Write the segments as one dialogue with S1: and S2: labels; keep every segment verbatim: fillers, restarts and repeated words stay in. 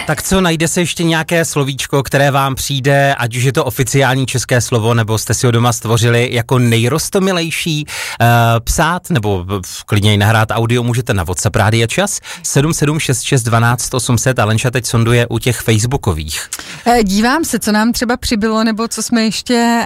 S1: Tak co, najde se ještě nějaké slovíčko, které vám přijde, ať už je to oficiální české slovo, nebo jste si ho doma stvořili jako nejrostomilejší, uh, psát, nebo klidně i nahrát audio můžete na WhatsApp Rádia Čas sedm sedm šest šest dvanáct osm set a Lenča teď sonduje u těch facebookových.
S2: Dívám se, co nám třeba přibylo, nebo co jsme ještě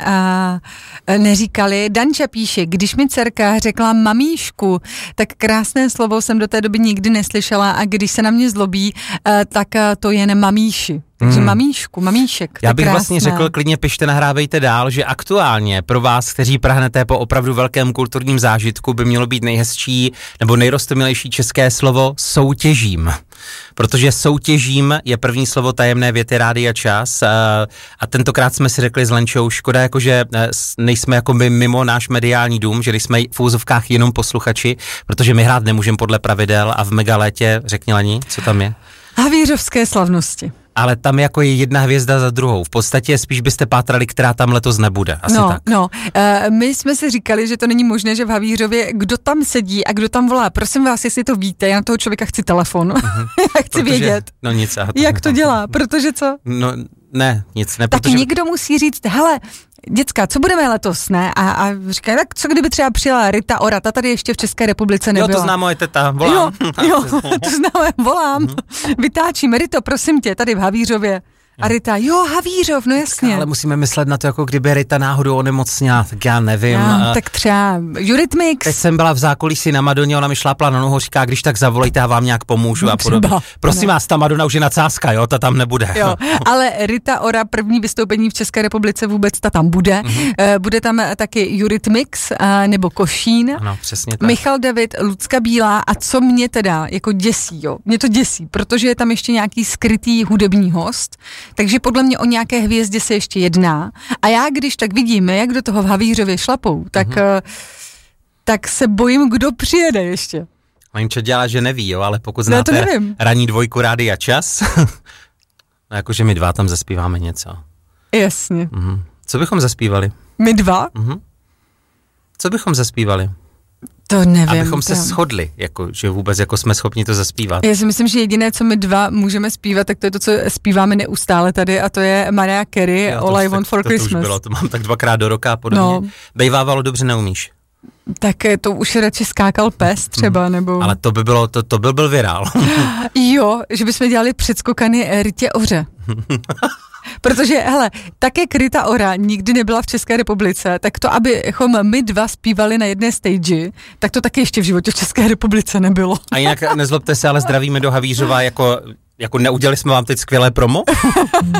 S2: uh, neříkali. Danča píše, když mi dcerka řekla mamíšku, tak krásné slovo jsem do té doby nikdy neslyšela a když se na mě zlobí, uh, tak uh, to je mamíši. Takže hmm. mamíšku, mamíšek.
S1: Já bych
S2: krásné.
S1: vlastně řekl, klidně pište, nahrávejte dál, že aktuálně pro vás, kteří prahnete po opravdu velkém kulturním zážitku, by mělo být nejhezčí nebo nejrostomilejší české slovo soutěžím. Protože soutěžím je první slovo tajemné věty Rádia Čas a, a tentokrát jsme si řekli s Lenčou, škoda jakože nejsme jako by mimo náš mediální dům, že jsme v úzovkách jenom posluchači, protože my hrát nemůžeme podle pravidel a v Megalétě, řekni Leni, co tam je?
S2: Havířovské slavnosti.
S1: Ale tam jako je jedna hvězda za druhou. V podstatě spíš byste pátrali, která tam letos nebude. Asi
S2: no,
S1: tak.
S2: No, uh, my jsme si říkali, že to není možné, že v Havířově, kdo tam sedí a kdo tam volá. Prosím vás, jestli to víte, já na toho člověka chci telefon. Uh-huh. já chci protože, vědět.
S1: No nic. Aha, to
S2: jak to dělá, protože co?
S1: No ne, nic. Ne,
S2: tak
S1: protože...
S2: někdo musí říct, hele, děcka, co budeme letos, ne? A, a říkají, tak co kdyby třeba přijela Rita Ora, ta tady ještě v České republice nebyla.
S1: Jo, to zná moje teta, volám.
S2: Jo, jo to známe, volám. Mm-hmm. Vytáčím, Rito, prosím tě, tady v Havířově. A Rita, jo, Havířov, no jasně.
S1: Ale musíme myslet na to, jako kdyby Rita náhodou onemocněla, tak já nevím.
S2: Já, tak třeba Eurythmics.
S1: Teď jsem byla v zákulisí na Madoně, ona mi šlápla na nohu, říká, když tak zavolejte, já vám nějak pomůžu no, a podobně. Prosím ne. vás, ta Madonna už je nadsázka, jo, ta tam nebude.
S2: Jo, ale Rita Ora, první vystoupení v České republice vůbec, ta tam bude. Mm-hmm. Bude tam taky Eurythmics nebo Košín.
S1: Ano, přesně tak.
S2: Michal David, Lucka Bílá a co mě teda jako děsí, jo, mě to děsí, protože je tam ještě nějaký skrytý hudební host. Takže podle mě o nějaké hvězdě se ještě jedná. A já, když tak vidím, jak do toho v Havířově šlapou, tak, mm-hmm. tak se bojím, kdo přijede ještě.
S1: Lenča dělá, že neví, jo, ale pokud znáte ranní dvojku Rádia Čas, no jakože my dva tam zaspíváme něco.
S2: Jasně.
S1: Mm-hmm. Co bychom zaspívali?
S2: My dva?
S1: Mm-hmm. Co bychom zaspívali?
S2: To nevím.
S1: Abychom se shodli, jako, že vůbec jako jsme schopni to zaspívat.
S2: Já si myslím, že jediné, co my dva můžeme zpívat, tak to je to, co zpíváme neustále tady a to je Mariah Carey, jo, All I Want for
S1: to,
S2: Christmas.
S1: To už bylo, to mám tak dvakrát do roka a podobně. No. Bejvávalo dobře neumíš.
S2: Tak to už radši skákal pes třeba, nebo...
S1: Ale to by bylo, to, to byl byl virál.
S2: Jo, že bychom dělali předskokany Rytě Oře. Protože, hele, tak jak Rita Ora nikdy nebyla v České republice, tak to, abychom my dva zpívali na jedné stage, tak to taky ještě v životě v České republice nebylo.
S1: A jinak nezlobte se, ale zdravíme do Havířova, jako, jako neudělali jsme vám teď skvělé promo?